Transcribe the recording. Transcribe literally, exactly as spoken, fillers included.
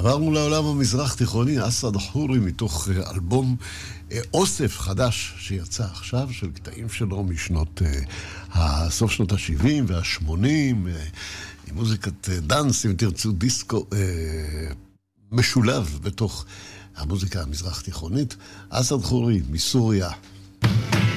עברנו לעולם המזרח תיכוני, אסד חורי, מתוך אלבום אוסף חדש שיצא עכשיו, של קטעים שלו משנות, סוף שנות ה-שבעים וה-שמונים, עם מוזיקת דנס, אם תרצו, דיסקו משולב בתוך המוזיקה המזרח תיכונית. אסד חורי מסוריה.